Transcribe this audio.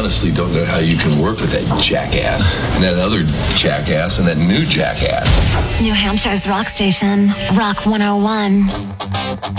honestly don't know how you can work with that jackass and that other jackass and that new jackass. New Hampshire's rock station, Rock 101.